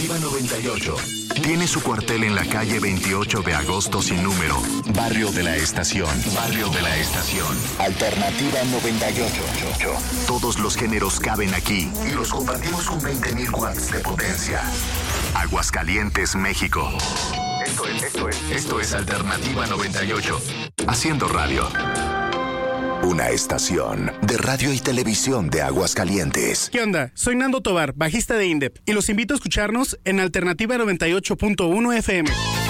Alternativa 98. Tiene su cuartel en la calle 28 de agosto sin número. Barrio de la Estación. Barrio de la Estación. Alternativa 98. Todos los géneros caben aquí y los compartimos con 20.000 watts de potencia. Aguascalientes, México. Esto es Alternativa 98. Haciendo radio. Una estación de radio y televisión de Aguascalientes. ¿Qué onda? Soy Nando Tobar, bajista de INDEP, y los invito a escucharnos en Alternativa 98.1 FM.